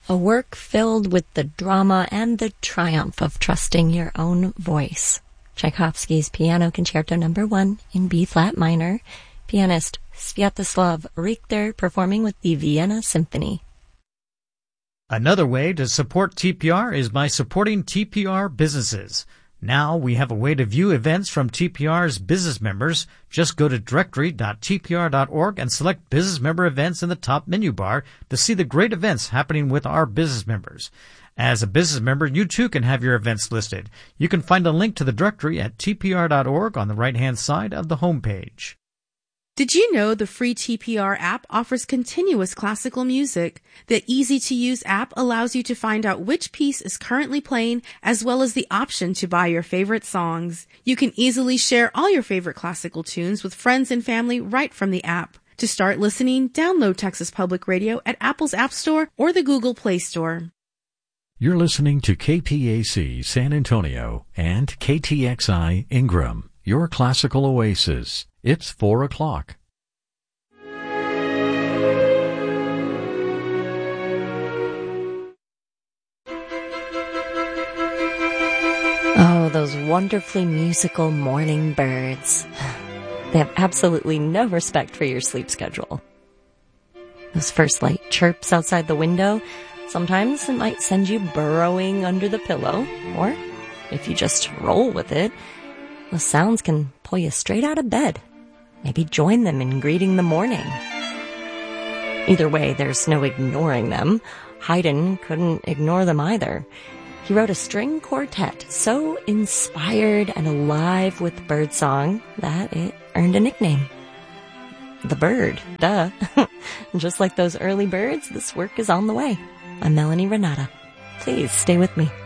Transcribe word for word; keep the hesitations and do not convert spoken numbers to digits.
A work filled with the drama and the triumph of trusting your own voice. Tchaikovsky's Piano Concerto Number One in B-flat minor. Pianist Sviatoslav Richter performing with the Vienna Symphony. Another way to support T P R is by supporting T P R businesses. Now we have a way to view events from T P R's business members. Just go to directory dot T P R dot org and select Business Member Events in the top menu bar to see the great events happening with our business members. As a business member, you too can have your events listed. You can find a link to the directory at T P R dot org on the right-hand side of the home page. Did you know the free T P R app offers continuous classical music? The easy-to-use app allows you to find out which piece is currently playing, as well as the option to buy your favorite songs. You can easily share all your favorite classical tunes with friends and family right from the app. To start listening, download Texas Public Radio at Apple's App Store or the Google Play Store. You're listening to K P A C San Antonio and K T X I Ingram, your classical oasis. It's four o'clock. Oh, those wonderfully musical morning birds. They have absolutely no respect for your sleep schedule. Those first light chirps outside the window, sometimes it might send you burrowing under the pillow, or if you just roll with it, the sounds can pull you straight out of bed. Maybe join them in greeting the morning. Either way, there's no ignoring them. Haydn couldn't ignore them either. He wrote a string quartet so inspired and alive with birdsong that it earned a nickname. The Bird, duh. Just like those early birds, this work is on the way. I'm Melanie Renata. Please stay with me.